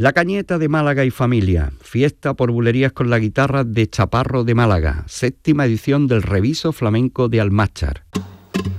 La Cañeta de Málaga y familia, fiesta por bulerías con la guitarra de Chaparro de Málaga, 7ª edición del Reviso Flamenco de Almáchar.